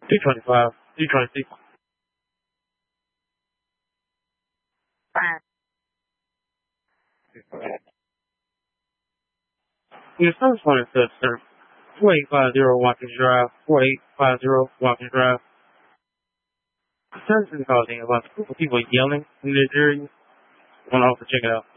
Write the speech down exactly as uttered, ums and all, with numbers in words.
two twenty-five, two twenty-six. Your service phone is set, sir. four eight five zero Watkins Drive, four eight five zero Watkins Drive. The service is causing a bunch of people yelling in this area. I want to also check it out.